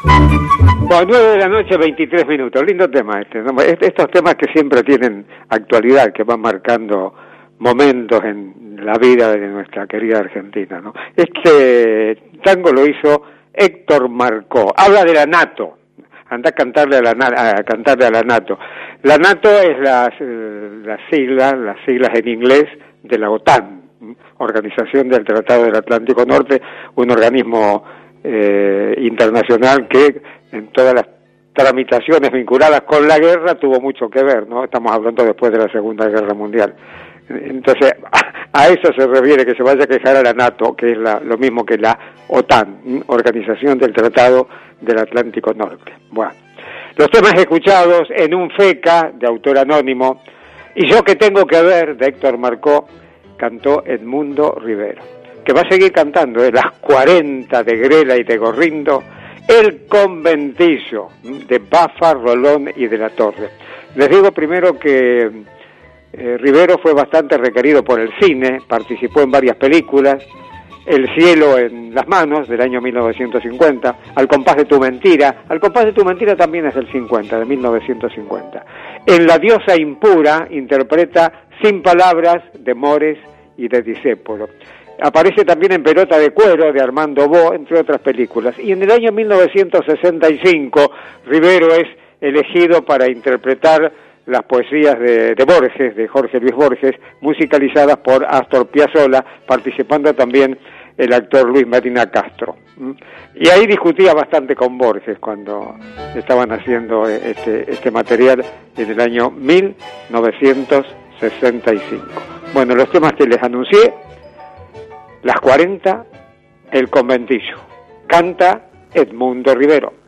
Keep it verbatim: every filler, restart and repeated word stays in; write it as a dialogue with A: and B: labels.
A: Bueno, nueve de la noche, veintitrés minutos. Lindo tema este, ¿no? Estos temas que siempre tienen actualidad, que van marcando momentos en la vida de nuestra querida Argentina, ¿no? Este tango lo hizo Héctor Marcó. Habla de la NATO. Anda a cantarle a la, a cantarle a la NATO. La NATO es las, las siglas, las siglas en inglés de la OTAN, Organización del Tratado del Atlántico Norte, un organismo eh, internacional que en todas las tramitaciones vinculadas con la guerra tuvo mucho que ver, ¿no? Estamos hablando después de la Segunda Guerra Mundial. Entonces, a, a eso se refiere que se vaya a quejar a la NATO, que es la, lo mismo que la OTAN, Organización del Tratado del Atlántico Norte. Bueno, los temas escuchados en un FECA de autor anónimo, y yo que tengo que ver, de Héctor Marcó, cantó Edmundo Rivero, que va a seguir cantando, ¿eh? Las cuarenta de Grela y de Gorrindo, El Conventillo de Bafa, Rolón y de la Torre. Les digo primero que eh, Rivero fue bastante requerido por el cine, participó en varias películas, El cielo en las manos, del año mil novecientos cincuenta, Al compás de tu mentira, Al compás de tu mentira también es del cincuenta, de mil novecientos cincuenta. En La diosa impura interpreta Sin palabras, de Mores y de Discépolo. Aparece también en Pelota de cuero, de Armando Bo, entre otras películas. Y en el año mil novecientos sesenta y cinco, Rivero es elegido para interpretar las poesías de, de Borges, de Jorge Luis Borges, musicalizadas por Astor Piazzolla, participando también el actor Luis Medina Castro. Y ahí discutía bastante con Borges cuando estaban haciendo este, este material en el año mil novecientos sesenta y cinco. Bueno, los temas que les anuncié: Las cuarenta, El Conventillo. Canta Edmundo Rivero.